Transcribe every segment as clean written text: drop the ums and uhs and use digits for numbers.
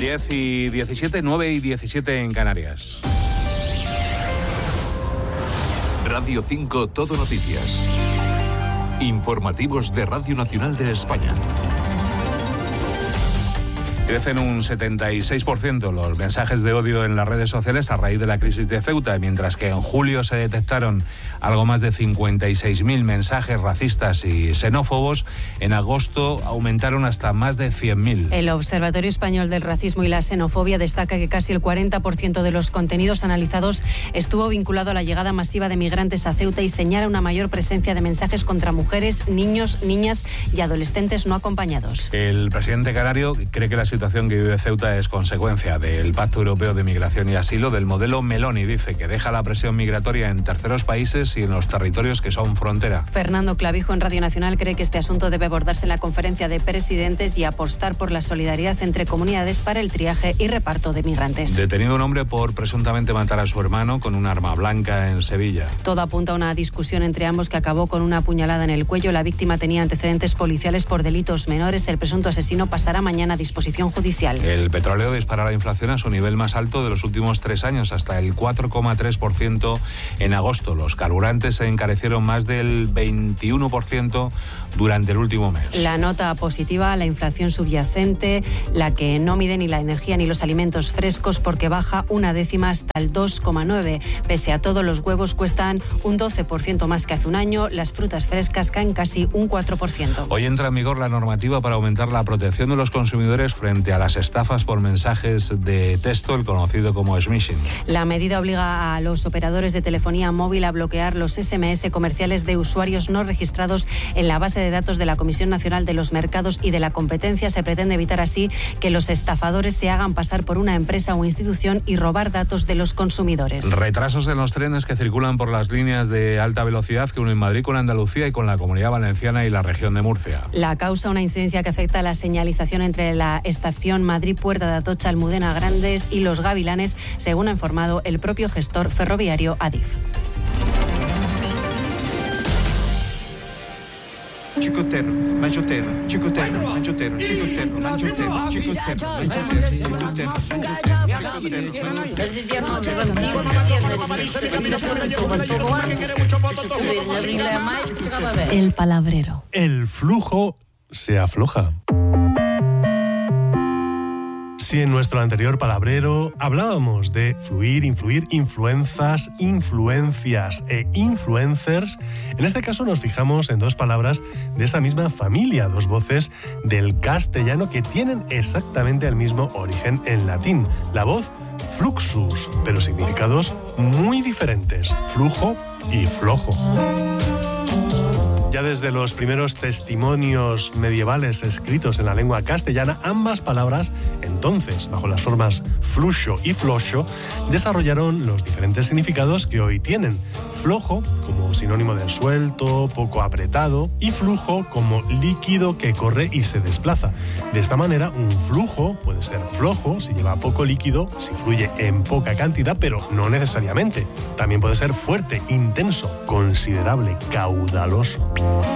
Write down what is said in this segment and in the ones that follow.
10:17, 9:17 en Canarias. Radio 5 Todo Noticias. Informativos de Radio Nacional de España. Crecen un 76% los mensajes de odio en las redes sociales a raíz de la crisis de Ceuta, mientras que en julio se detectaron algo más de 56.000 mensajes racistas y xenófobos. En agosto aumentaron hasta más de 100.000. El Observatorio Español del Racismo y la Xenofobia destaca que casi el 40% de los contenidos analizados estuvo vinculado a la llegada masiva de migrantes a Ceuta y señala una mayor presencia de mensajes contra mujeres, niños, niñas y adolescentes no acompañados. El presidente canario cree que la situación que vive Ceuta es consecuencia del Pacto Europeo de Migración y Asilo, del modelo Meloni. Dice que deja la presión migratoria en terceros países y en los territorios que son frontera. Fernando Clavijo en Radio Nacional cree que este asunto debe abordarse en la conferencia de presidentes y apostar por la solidaridad entre comunidades para el triaje y reparto de migrantes. Detenido un hombre por presuntamente matar a su hermano con un arma blanca en Sevilla. Todo apunta a una discusión entre ambos que acabó con una puñalada en el cuello. La víctima tenía antecedentes policiales por delitos menores. El presunto asesino pasará mañana a disposición judicial. El petróleo dispara la inflación a su nivel más alto de los últimos 3 años, hasta el 4,3% en agosto. Los carburantes se encarecieron más del 21% durante el último mes. La nota positiva, la inflación subyacente, la que no mide ni la energía ni los alimentos frescos, porque baja 0,1 hasta el 2,9. Pese a todo, los huevos cuestan un 12% más que hace un año. Las frutas frescas caen casi un 4%. Hoy entra en vigor la normativa para aumentar la protección de los consumidores frente a las estafas por mensajes de texto, el conocido como smishing. La medida obliga a los operadores de telefonía móvil a bloquear los SMS comerciales de usuarios no registrados en la base de datos de la Comisión Nacional de los Mercados y de la Competencia. Se pretende evitar así que los estafadores se hagan pasar por una empresa o institución y robar datos de los consumidores. Retrasos en los trenes que circulan por las líneas de alta velocidad que unen Madrid con Andalucía y con la Comunidad Valenciana y la región de Murcia. La causa, una incidencia que afecta a la señalización entre la estación Madrid Puerta de Atocha, Almudena Grandes y Los Gavilanes, según ha informado el propio gestor ferroviario Adif. Chicotero, manchotero, chicotero, manchotero, chicotero, manchotero, chicotero, manchotero. El palabrero. El flujo se afloja. Si en nuestro anterior palabrero hablábamos de fluir, influir, influencias e influencers, en este caso nos fijamos en 2 palabras de esa misma familia, 2 voces del castellano que tienen exactamente el mismo origen en latín. La voz fluxus, pero significados muy diferentes, flujo y flojo. Ya desde los primeros testimonios medievales escritos en la lengua castellana, ambas palabras, entonces, bajo las formas fluxo y floxo, desarrollaron los diferentes significados que hoy tienen. Flojo como sinónimo de suelto, poco apretado, y flujo como líquido que corre y se desplaza. De esta manera, un flujo puede ser flojo si lleva poco líquido, si fluye en poca cantidad, pero no necesariamente. También puede ser fuerte, intenso, considerable, caudaloso.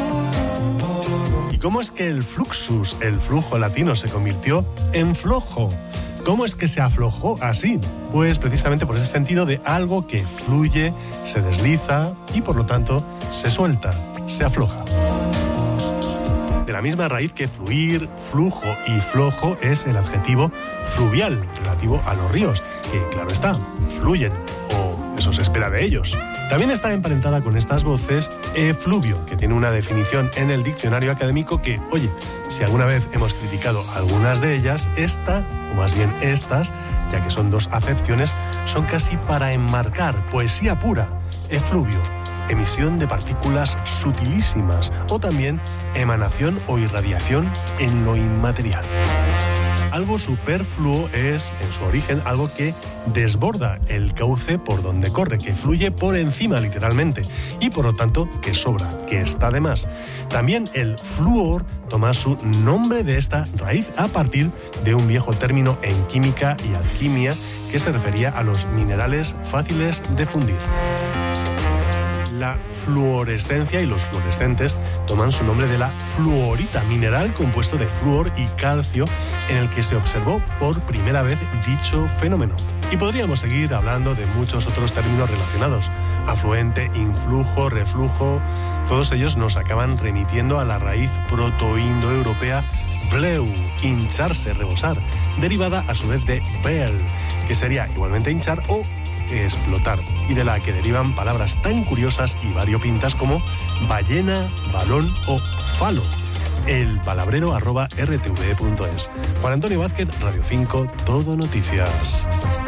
¿Y cómo es que el fluxus, el flujo latino, se convirtió en flojo? ¿Cómo es que se aflojó así? Pues precisamente por ese sentido de algo que fluye, se desliza y por lo tanto se suelta, se afloja. De la misma raíz que fluir, flujo y flojo es el adjetivo fluvial, relativo a los ríos, que claro está, fluyen, o eso se espera de ellos. También está emparentada con estas voces efluvio, que tiene una definición en el diccionario académico que, oye, si alguna vez hemos criticado algunas de ellas, esta, o más bien estas, ya que son 2 acepciones, son casi para enmarcar poesía pura. Efluvio, emisión de partículas sutilísimas, o también emanación o irradiación en lo inmaterial. Algo superfluo es, en su origen, algo que desborda el cauce por donde corre, que fluye por encima literalmente y por lo tanto que sobra, que está de más. También el flúor toma su nombre de esta raíz a partir de un viejo término en química y alquimia que se refería a los minerales fáciles de fundir. la fluorescencia y los fluorescentes toman su nombre de la fluorita, mineral compuesto de flúor y calcio, en el que se observó por primera vez dicho fenómeno. Y podríamos seguir hablando de muchos otros términos relacionados: afluente, influjo, reflujo. Todos ellos nos acaban remitiendo a la raíz protoindoeuropea bleu, hincharse, rebosar, derivada a su vez de bel, que sería igualmente hinchar o explotar, y de la que derivan palabras tan curiosas y variopintas como ballena, balón o falo. El palabrero @rtve.es. Juan Antonio Vázquez, Radio 5, Todo Noticias.